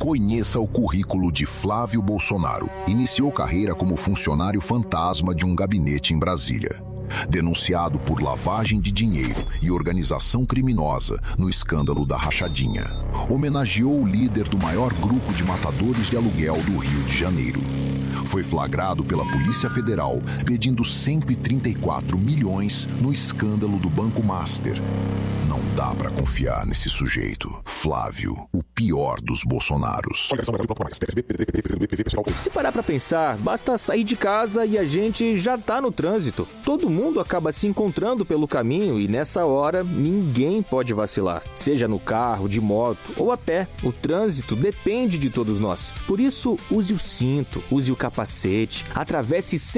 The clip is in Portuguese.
Conheça o currículo de Flávio Bolsonaro. Iniciou carreira como funcionário fantasma de um gabinete em Brasília. Denunciado por lavagem de dinheiro e organização criminosa no escândalo da rachadinha. Homenageou o líder do maior grupo de matadores de aluguel do Rio de Janeiro. Foi flagrado pela Polícia Federal pedindo 134 milhões no escândalo do Banco Master. Não dá pra confiar nesse sujeito. Flávio, o pior dos Bolsonaros. Se parar pra pensar, basta sair de casa e a gente já tá no trânsito. Todo mundo acaba se encontrando pelo caminho e nessa hora ninguém pode vacilar. Seja no carro, de moto ou a pé, o trânsito depende de todos nós. Por isso, use o cinto, use o capacete, atravesse